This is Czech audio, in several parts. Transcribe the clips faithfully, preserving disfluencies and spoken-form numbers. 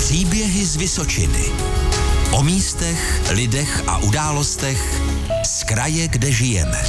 Příběhy z Vysočiny. O místech, lidech a událostech z kraje, kde žijeme.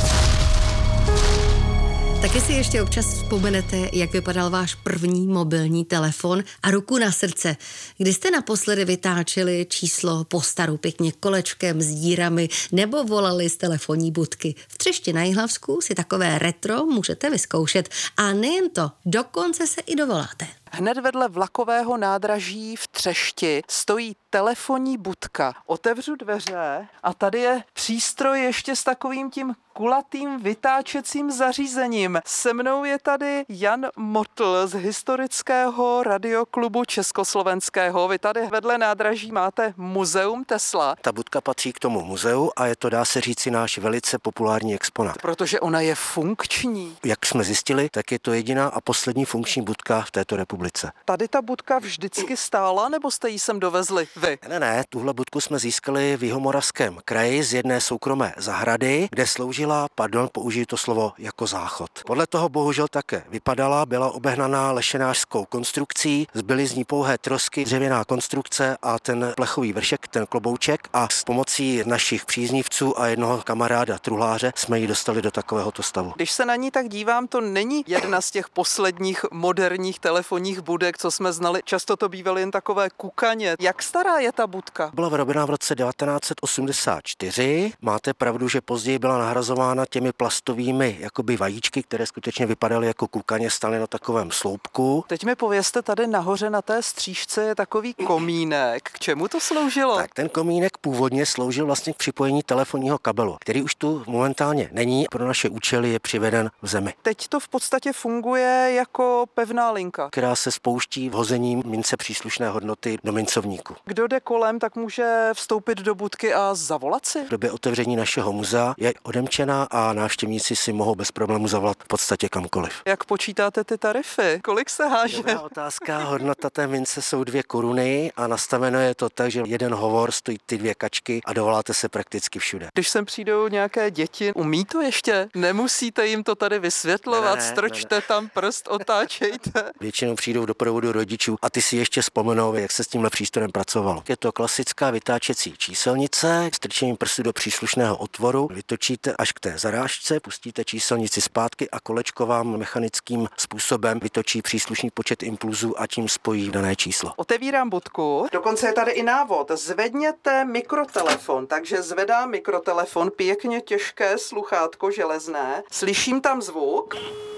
Taky si ještě občas vzpomenete, jak vypadal váš první mobilní telefon a ruku na srdce, kdy jste naposledy vytáčeli číslo po staru pěkně kolečkem s dírami nebo volali z telefonní budky. V Třešti na Jihlavsku si takové retro můžete vyzkoušet a nejen to, dokonce se i dovoláte. Hned vedle vlakového nádraží v Třešti stojí telefonní budka. Otevřu dveře a tady je přístroj ještě s takovým tím kulatým vytáčecím zařízením. Se mnou je tady Jan Motl z historického radioklubu československého. Vy tady vedle nádraží máte muzeum Tesla. Ta budka patří k tomu muzeu a je to, dá se říci, náš velice populární exponát. Protože ona je funkční. Jak jsme zjistili, tak je to jediná a poslední funkční budka v této republice. Tady ta budka vždycky stála, nebo jste ji sem dovezli vy? Ne, ne, tuhle budku jsme získali v Jihomoravském kraji z jedné soukromé zahrady, kde sloužila, pardon, použiju to slovo, jako záchod. Podle toho bohužel také vypadala, byla obehnaná lešenářskou konstrukcí, zbyly z ní pouhé trosky, dřevěná konstrukce a ten plechový vršek, ten klobouček, a s pomocí našich příznivců a jednoho kamaráda truhláře jsme ji dostali do takovéhoto stavu. Když se na ní tak dívám, to není jedna z těch posledních moderních telefonních budek, co jsme znali. Často to bývaly jen takové kukaně. Jak stará je ta budka? Byla vyrobena v roce devatenáct set osmdesát čtyři. Máte pravdu, že později byla nahrazována těmi plastovými jakoby vajíčky, které skutečně vypadaly jako kukaně, staly na takovém sloupku. Teď mi povězte, tady nahoře na té stříšce je takový komínek. K čemu to sloužilo? Tak ten komínek původně sloužil vlastně k připojení telefonního kabelu, který už tu momentálně není. Pro naše účely je přiveden v zemi. Teď to v podstatě funguje jako pevná linka, která se spouští vhozením mince příslušné hodnoty do mincovníku. Kdo jde kolem, tak může vstoupit do budky a zavolat si? V době otevření našeho muzea je odemčená a návštěvníci si mohou bez problému zavolat v podstatě kamkoliv. Jak počítáte ty tarify? Kolik se háže? Dobrá otázka. Hodnota té mince jsou dvě koruny a nastaveno je to tak, že jeden hovor stojí ty dvě kačky a dovoláte se prakticky všude. Když sem přijdou nějaké děti, umí to ještě? Nemusíte jim to tady vysvětlovat, ne, ne, strčte ne, ne. tam prst, otáčejte. Většinou přijdou v doprovodu rodičů a ty si ještě vzpomenou, jak se s tímhle přístrojem pracovalo. Je to klasická vytáčecí číselnice, strčením prstu do příslušného otvoru, vytočíte až k té zarážce, pustíte číselnici zpátky a kolečko vám mechanickým způsobem vytočí příslušný počet impulzů a tím spojí dané číslo. Otevírám budku, dokonce je tady i návod. Zvedněte mikrotelefon, takže zvedám mikrotelefon, pěkně těžké sluchátko železné, slyším tam zvuk,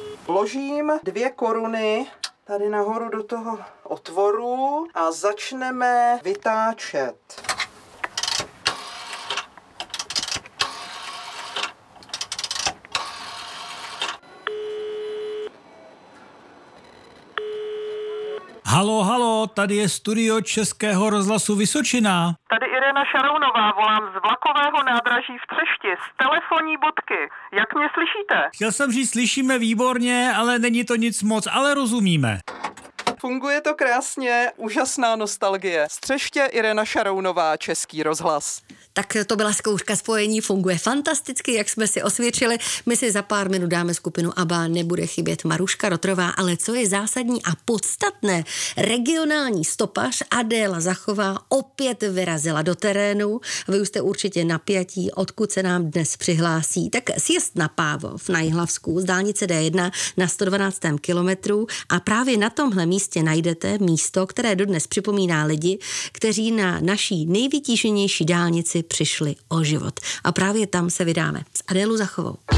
vložím dvě koruny tady nahoru do toho otvoru a začneme vytáčet. Halo, halo, tady je studio Českého rozhlasu Vysočina. Tady Irena Šarounová, volám z vlakového nádraží v Třešti, z telefonní budky. Jak mě slyšíte? Chtěl jsem říct, slyšíme výborně, ale není to nic moc, ale rozumíme. Funguje to krásně, úžasná nostalgie. Z Třeště Irena Šarounová, Český rozhlas. Tak to byla zkouška spojení, funguje fantasticky, jak jsme si osvědčili. My si za pár minut dáme skupinu ABBA, nebude chybět Maruška Rotrová, ale co je zásadní a podstatné, regionální stopař Adéla Zachová opět vyrazila do terénu. Vy už jste určitě napjatí, odkud se nám dnes přihlásí. Tak sjezd na Pávov na Jihlavsku z dálnice D jedna na sto dvanáctém kilometru a právě na tomhle místě najdete místo, které dodnes připomíná lidi, kteří na naší nejvytíženější dálnici přišli o život. A právě tam se vydáme s Adélou Zachovou.